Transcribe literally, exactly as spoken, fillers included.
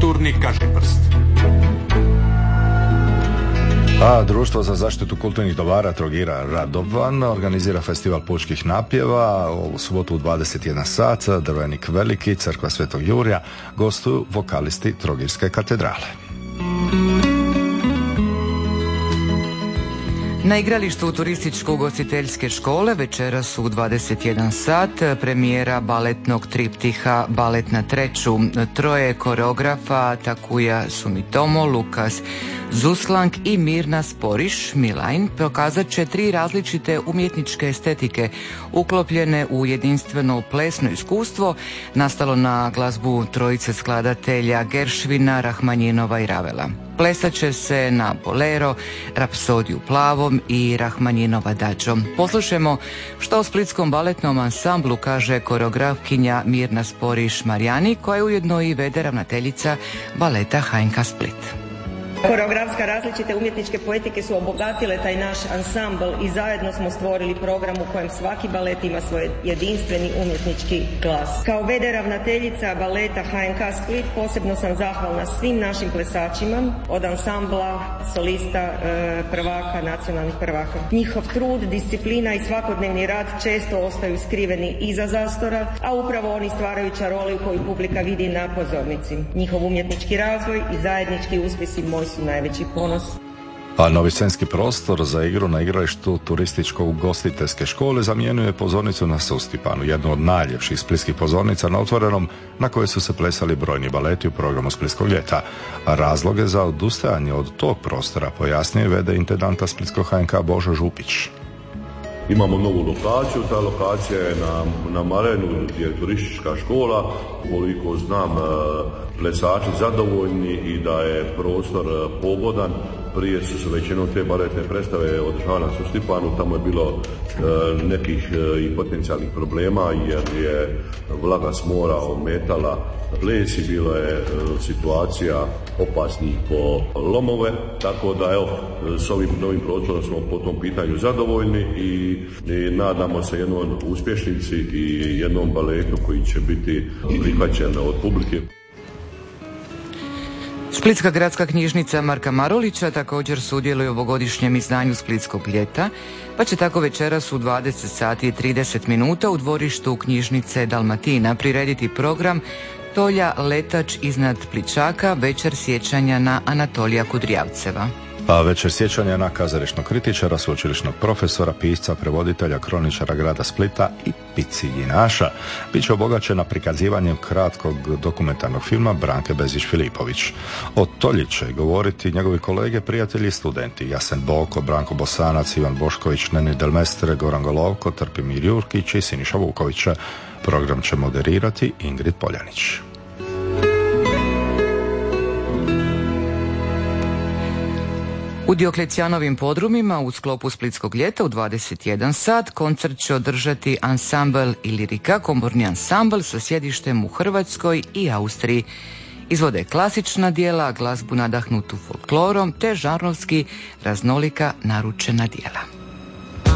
kulturni kažiprst. A Društvo za zaštitu kulturnih dobara Trogira Radovan organizira festival pučkih napjeva u subotu u dvadeset jedan sat, Drvenik Veliki, Crkva Svetog Jurija, gostuju vokalisti Trogirske katedrale. Na igralištu turističko-ugostiteljske škole večeras u dvadeset jedan sat premijera baletnog triptiha Balet na treću. Troje koreografa Takuja Sumitomo, Lukas Zuslang i Mirna Sporiš Milajn pokazat će tri različite umjetničke estetike uklopljene u jedinstveno plesno iskustvo nastalo na glazbu trojice skladatelja Geršvina, Rahmanjinova i Ravela. Plesat će se na bolero, Rapsodiju plavom i Rahmanjinova dađo. Poslušajmo što o splitskom baletnom ansamblu kaže koreografkinja Mirna Sporiš Marjani, koja je ujedno i vede ravnateljica baleta H N K Split. Koreografska različite umjetničke poetike su obogatile taj naš ansambl i zajedno smo stvorili program u kojem svaki balet ima svoj jedinstveni umjetnički glas. Kao vede ravnateljica baleta H N K Split posebno sam zahvalna svim našim plesačima, od ansambla, solista, prvaka, nacionalnih prvaka. Njihov trud, disciplina i svakodnevni rad često ostaju skriveni iza zastora, a upravo oni stvaraju čaroliju koju publika vidi na pozornici. Njihov umjetnički razvoj i zajednički uspjesi moj su najveći ponos. A novi scenski prostor za igru na igralištu turističko-ugostiteljske škole zamjenjuje pozornicu na Sustipanu, jednu od najljepših splitskih pozornica na otvorenom, na kojoj su se plesali brojni baleti u programu Splitskog ljeta. A razloge za odustajanje od tog prostora pojasnije vede intendanta Splitskog H N K Božo Župić. Imamo novu lokaciju, ta lokacija je na, na Marenu gdje je turistička škola, koliko znam plesači zadovoljni i da je prostor pogodan. Prije su se većinom te baletne predstave održavane na Sustipanu, tamo je bilo e, nekih e, i potencijalnih problema jer je vlaga s mora ometala ples i bila je e, situacija opasnih po lomove, tako da evo s ovim novim prostorom smo po tom pitanju zadovoljni i, i nadamo se jednom uspješnici i jednom baletu koji će biti prihvaćen od publike. Splitska gradska knjižnica Marka Marulića također sudjeluje u ovogodišnjem izdanju Splitskog ljeta, pa će tako večeras u dvadeset sati i trideset minuta u dvorištu knjižnice Dalmatina prirediti program Tolja letač iznad Pličaka, večer sjećanja na Anatolija Kudrijavceva. A večer sjećanja na kazališnog kritičara, sveučilišnog profesora, pisca, prevoditelja, kroničara grada Splita i piciginaša bit će obogaćena prikazivanjem kratkog dokumentarnog filma Branke Bezić-Filipović. O Tolji će govoriti njegovi kolege, prijatelji i studenti Jasen Boko, Branko Bosanac, Ivan Bošković, Neni Delmestre, Goran Golovko, Trpimir Jurkić i Siniša Vukovića. Program će moderirati Ingrid Poljanić. U Dioklecijanovim podrumima u sklopu Splitskog ljeta u dvadeset jedan sat koncert će održati ansambl Ilirika, komorni ansambl sa sjedištem u Hrvatskoj i Austriji. Izvode klasična djela, glazbu nadahnutu folklorom te žanrovski raznolika naručena djela.